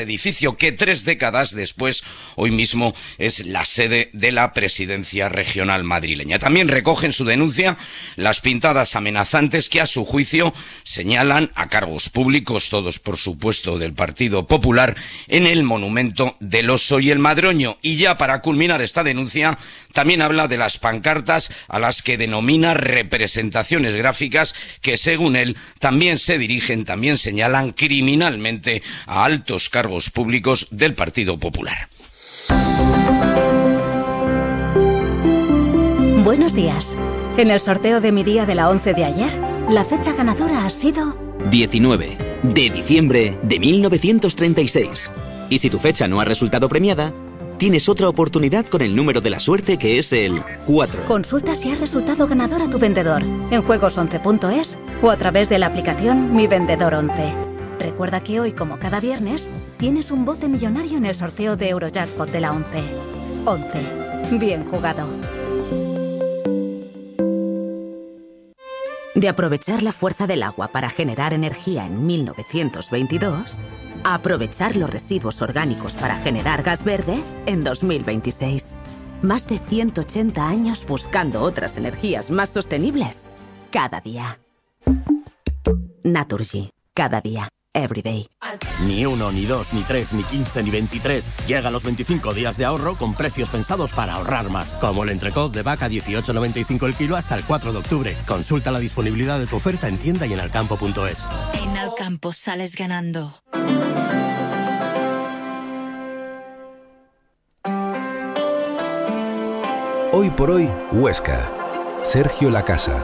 edificio que 3 décadas después, hoy mismo, es la sede de la presidencia regional madrileña. También recoge en su denuncia las pintadas amenazantes que, a su juicio, señalan a cargos públicos, todos por supuesto del Partido Popular, en el monumento del Oso y el Madroño. Y ya para culminar esta denuncia, también habla de las pancartas a las que denomina representaciones gráficas que, según él, también se dirigen, también señalan criminalmente a altos cargos públicos del Partido Popular. Buenos días. En el sorteo de mi día de la 11 de ayer, la fecha ganadora ha sido 19 de diciembre de 1936. Y si tu fecha no ha resultado premiada, tienes otra oportunidad con el número de la suerte, que es el 4. Consulta si ha resultado ganador a tu vendedor en juegos11.es o a través de la aplicación Mi Vendedor 11. Recuerda que hoy, como cada viernes, tienes un bote millonario en el sorteo de Eurojackpot de la 11. 11. Bien jugado. De aprovechar la fuerza del agua para generar energía en 1922, a aprovechar los residuos orgánicos para generar gas verde en 2026. Más de 180 años buscando otras energías más sostenibles cada día. Naturgy. Cada día. Everyday. Ni 1, ni 2, ni 3, ni 15, ni 23. Llegan los 25 días de ahorro con precios pensados para ahorrar más. Como el entrecot de vaca 18,95 el kilo hasta el 4 de octubre. Consulta la disponibilidad de tu oferta en tienda y en alcampo.es. En Alcampo sales ganando. Hoy por hoy, Huesca. Sergio Lacasa.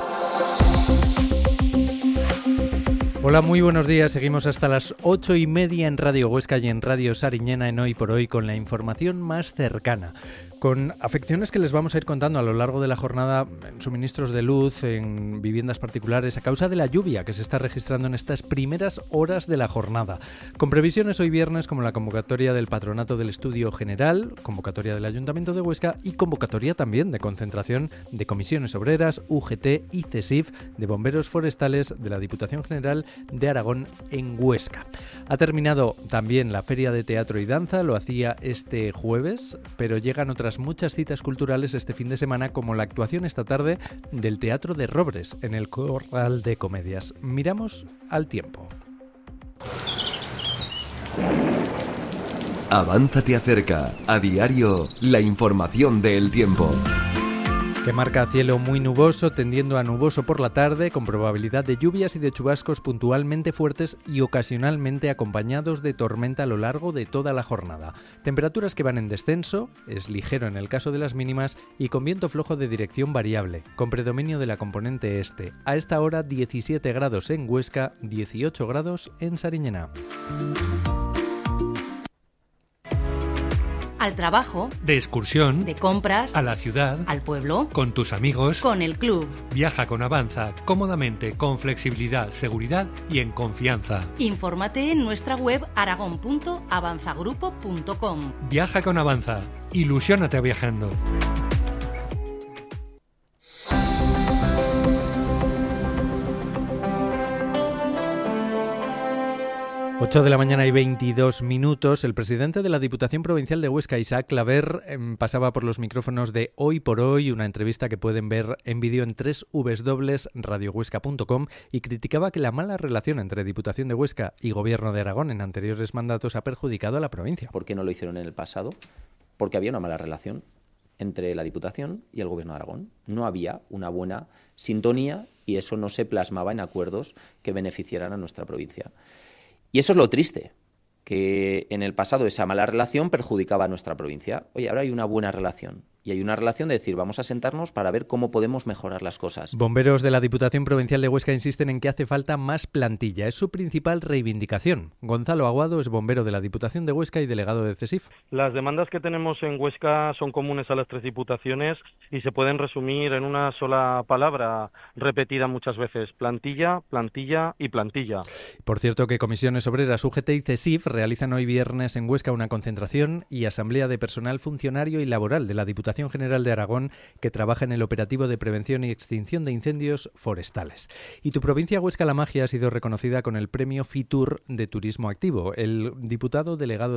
Hola, muy buenos días. Seguimos hasta las 8:30 en Radio Huesca y en Radio Sariñena en Hoy por Hoy con la información más cercana. Con afecciones que les vamos a ir contando a lo largo de la jornada en suministros de luz, en viviendas particulares, a causa de la lluvia que se está registrando en estas primeras horas de la jornada. Con previsiones hoy viernes como la convocatoria del Patronato del Estudio General, convocatoria del Ayuntamiento de Huesca y convocatoria también de concentración de comisiones obreras, UGT y CESIF, de bomberos forestales de la Diputación General de Aragón en Huesca. Ha terminado también la Feria de Teatro y Danza, lo hacía este jueves, pero llegan otras muchas citas culturales este fin de semana, como la actuación esta tarde del Teatro de Robres en el Corral de Comedias. Miramos al tiempo. Avanza te acerca, a diario, la información del tiempo. Que marca cielo muy nuboso, tendiendo a nuboso por la tarde, con probabilidad de lluvias y de chubascos puntualmente fuertes y ocasionalmente acompañados de tormenta a lo largo de toda la jornada. Temperaturas que van en descenso, es ligero en el caso de las mínimas y con viento flojo de dirección variable, con predominio de la componente este. A esta hora 17 grados en Huesca, 18 grados en Sariñena. Al trabajo, de excursión, de compras, a la ciudad, al pueblo, con tus amigos, con el club. Viaja con Avanza cómodamente, con flexibilidad, seguridad y en confianza. Infórmate en nuestra web aragon.avanzagrupo.com. Viaja con Avanza. Ilusiónate viajando. 8 de la mañana y 22 minutos. El presidente de la Diputación Provincial de Huesca, Isaac Claver, pasaba por los micrófonos de Hoy por Hoy, una entrevista que pueden ver en vídeo en www.radiohuesca.com, y criticaba que la mala relación entre Diputación de Huesca y Gobierno de Aragón en anteriores mandatos ha perjudicado a la provincia. ¿Por qué no lo hicieron en el pasado? Porque había una mala relación entre la Diputación y el Gobierno de Aragón. No había una buena sintonía y eso no se plasmaba en acuerdos que beneficiaran a nuestra provincia. Y eso es lo triste, que en el pasado esa mala relación perjudicaba a nuestra provincia. Oye, ahora hay una buena relación. Y hay una relación de decir, vamos a sentarnos para ver cómo podemos mejorar las cosas. Bomberos de la Diputación Provincial de Huesca insisten en que hace falta más plantilla. Es su principal reivindicación. Gonzalo Aguado es bombero de la Diputación de Huesca y delegado de CESIF. Las demandas que tenemos en Huesca son comunes a las tres diputaciones y se pueden resumir en una sola palabra, repetida muchas veces: plantilla, plantilla y plantilla. Por cierto, que Comisiones Obreras, UGT y CESIF realizan hoy viernes en Huesca una concentración y asamblea de personal funcionario y laboral de la Diputación Diputación General de Aragón, que trabaja en el operativo de prevención y extinción de incendios forestales. Y tu provincia, Huesca La Magia, ha sido reconocida con el premio Fitur de Turismo Activo. El diputado delegado